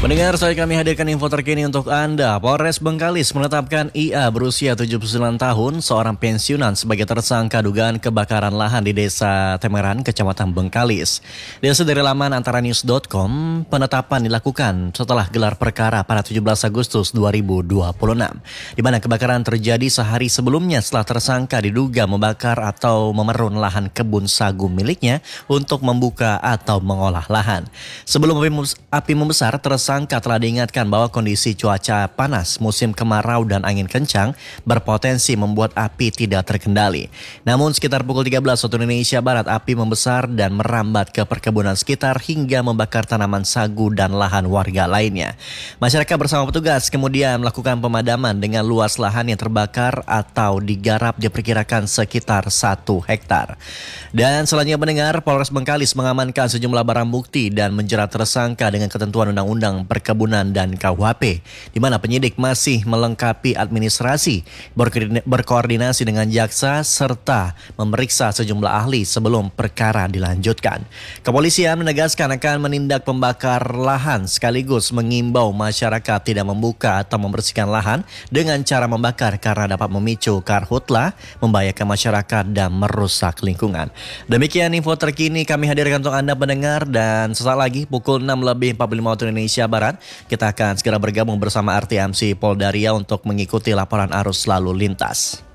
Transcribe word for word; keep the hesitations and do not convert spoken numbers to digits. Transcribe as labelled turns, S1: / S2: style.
S1: Mendengar saya kami hadirkan info terkini untuk Anda. Polres Bengkalis menetapkan I A berusia tujuh puluh sembilan tahun, seorang pensiunan sebagai tersangka dugaan kebakaran lahan di Desa Temeran, Kecamatan Bengkalis. Desa dari laman antaranews dot com, penetapan dilakukan setelah gelar perkara pada tujuh belas Agustus dua ribu dua puluh enam, di mana kebakaran terjadi sehari sebelumnya setelah tersangka diduga membakar atau memerun lahan kebun sagu miliknya untuk membuka atau mengolah lahan. Sebelum api membesar, tersangka Tersangka telah diingatkan bahwa kondisi cuaca panas, musim kemarau dan angin kencang berpotensi membuat api tidak terkendali. Namun sekitar pukul tiga belas waktu Indonesia Barat, api membesar dan merambat ke perkebunan sekitar hingga membakar tanaman sagu dan lahan warga lainnya. Masyarakat bersama petugas kemudian melakukan pemadaman dengan luas lahan yang terbakar atau digarap diperkirakan sekitar satu hektar. Dan selanjutnya mendengar, Polres Bengkalis mengamankan sejumlah barang bukti dan menjerat tersangka dengan ketentuan undang-undang perkebunan dan K U H P, di mana penyidik masih melengkapi administrasi, berkoordinasi dengan jaksa, serta memeriksa sejumlah ahli sebelum perkara dilanjutkan. Kepolisian menegaskan akan menindak pembakar lahan sekaligus mengimbau masyarakat tidak membuka atau membersihkan lahan dengan cara membakar karena dapat memicu karhutlah, membahayakan masyarakat dan merusak lingkungan. Demikian info terkini kami hadirkan untuk Anda pendengar, dan sesaat lagi pukul enam lebih empat puluh lima waktu Indonesia Barat, kita akan segera bergabung bersama R T M C Polda Riau untuk mengikuti laporan arus lalu lintas.